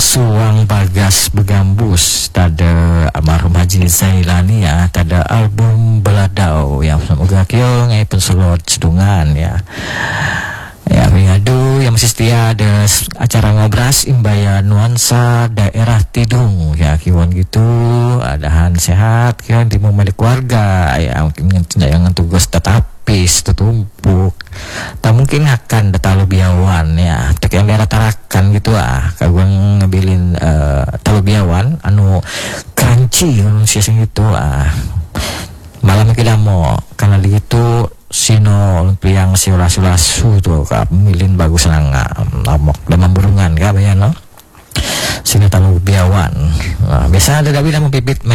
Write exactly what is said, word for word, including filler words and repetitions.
suang bagas begambus tada almarhum Haji Zailani ya, tada album Beladau yang semoga kyo ngai penselot sedungan ya. Ya, mengadu yang masih setia ada acara ngobras imbaya nuansa daerah Tidung ya, kiwan gitu adahan sehat kan di memiliki keluarga ya, mungkin yang tugas tetapis tertumpuk tak mungkin akan detalu biawan ya, tak yang daerah Tarakan gitu ah kagum ngabilin uh, talu biawan anu crunchy manusia sing gitu ah malam kita mau karena gitu sino yang siulas-ulas tuh kak milin bagus nanga namok dalam burungan kak bayan no sini tamu biawan nah, biasa ada tapi nama pipit